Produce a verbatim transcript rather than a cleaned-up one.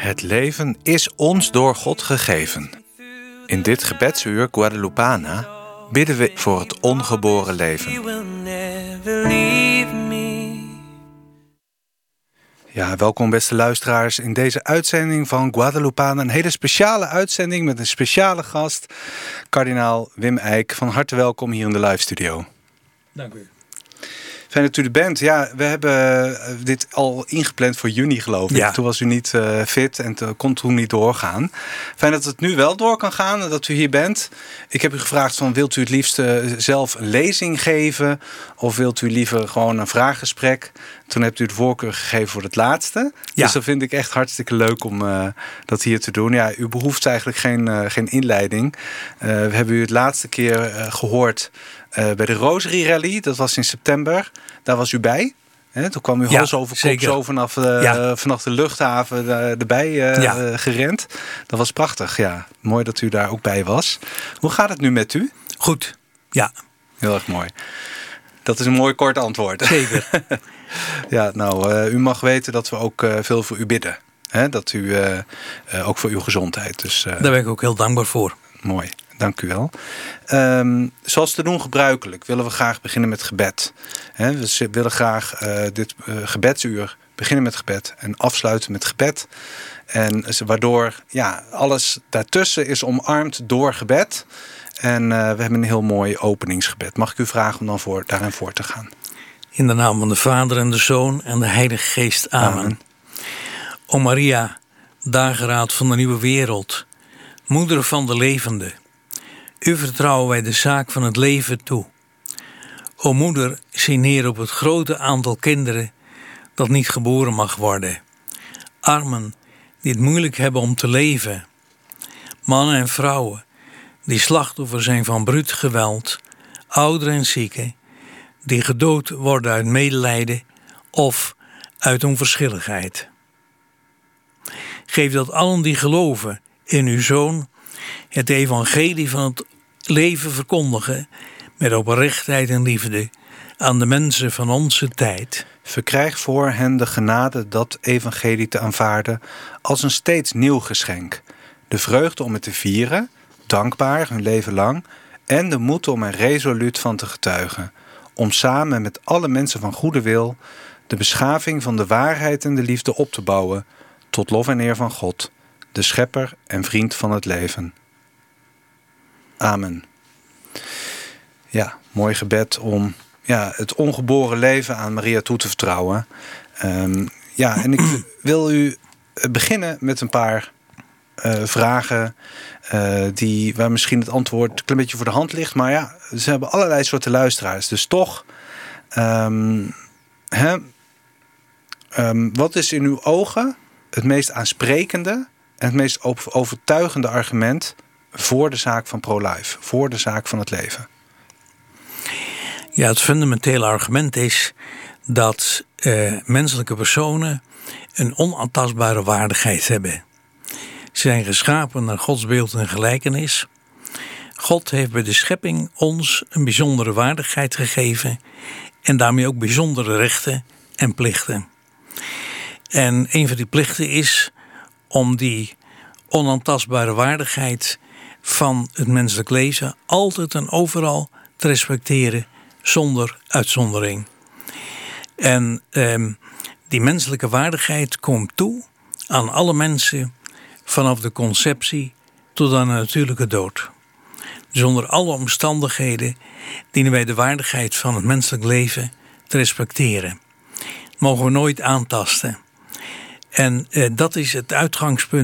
Het leven is ons door God gegeven. In dit gebedsuur Guadalupana bidden we voor het ongeboren leven. Ja, welkom beste luisteraars in deze uitzending van Guadalupana. Een hele speciale uitzending met een speciale gast, kardinaal Wim Eijk. Van harte welkom hier in de live studio. Dank u. Fijn dat u er bent. Ja, we hebben dit al ingepland voor juni, geloof ik. Ja. Toen was u niet uh, fit en t- kon toen niet doorgaan. Fijn dat het nu wel door kan gaan en dat u hier bent. Ik heb u gevraagd van, wilt u het liefst uh, zelf een lezing geven? Of wilt u liever gewoon een vraaggesprek? Toen hebt u de voorkeur gegeven voor het laatste. Ja. Dus dat vind ik echt hartstikke leuk om uh, dat hier te doen. Ja, u behoeft eigenlijk geen, uh, geen inleiding. Uh, we hebben u het laatste keer uh, gehoord uh, bij de Rosary Rally. Dat was in september. Daar was u bij. He, toen kwam u Ja, hals over kop zo vanaf, uh, ja. vanaf de luchthaven uh, erbij uh, Ja. uh, gerend. Dat was prachtig, ja. Mooi dat u daar ook bij was. Hoe gaat het nu met u? Goed, ja. Heel erg mooi. Dat is een mooi kort antwoord. Zeker. Ja, nou, uh, u mag weten dat we ook uh, veel voor u bidden. He, dat u, uh, uh, ook voor uw gezondheid. Dus, uh, Daar ben ik ook heel dankbaar voor. Mooi, dank u wel. Um, zoals te doen gebruikelijk willen we graag beginnen met gebed. He, we willen graag uh, dit uh, gebedsuur beginnen met gebed en afsluiten met gebed. En waardoor ja, alles daartussen is omarmd door gebed. En uh, we hebben een heel mooi openingsgebed. Mag ik u vragen om dan voor, daarin voor te gaan? In de naam van de Vader en de Zoon en de Heilige Geest. Amen. Amen. O Maria, dageraad van de nieuwe wereld, moeder van de levende, u vertrouwen wij de zaak van het leven toe. O moeder, zie neer op het grote aantal kinderen dat niet geboren mag worden. Armen die het moeilijk hebben om te leven. Mannen en vrouwen die slachtoffer zijn van bruut geweld. Ouderen en zieken die gedood worden uit medelijden of uit onverschilligheid. Geef dat allen die geloven in uw Zoon het evangelie van het leven verkondigen met oprechtheid en liefde aan de mensen van onze tijd. Verkrijg voor hen de genade dat evangelie te aanvaarden als een steeds nieuw geschenk. De vreugde om het te vieren, dankbaar hun leven lang, en de moed om er resoluut van te getuigen. Om samen met alle mensen van goede wil de beschaving van de waarheid en de liefde op te bouwen tot lof en eer van God, de schepper en vriend van het leven. Amen. Ja, mooi gebed om ja, het ongeboren leven aan Maria toe te vertrouwen. Um, ja, en ik wil u beginnen met een paar uh, vragen uh, die, waar misschien het antwoord een klein beetje voor de hand ligt. Maar ja, ze hebben allerlei soorten luisteraars. Dus toch, um, hè, um, wat is in uw ogen het meest aansprekende en het meest overtuigende argument voor de zaak van pro-life, voor de zaak van het leven? Ja, het fundamentele argument is dat uh, menselijke personen een onaantastbare waardigheid hebben. Ze zijn geschapen naar Gods beeld en gelijkenis. God heeft bij de schepping ons een bijzondere waardigheid gegeven en daarmee ook bijzondere rechten en plichten. En een van die plichten is om die onaantastbare waardigheid van het menselijk leven altijd en overal te respecteren zonder uitzondering. En eh, die menselijke waardigheid komt toe aan alle mensen vanaf de conceptie tot aan de natuurlijke dood. Dus onder alle omstandigheden dienen wij de waardigheid van het menselijk leven te respecteren. Mogen we nooit aantasten. En eh, dat is het uitgangspunt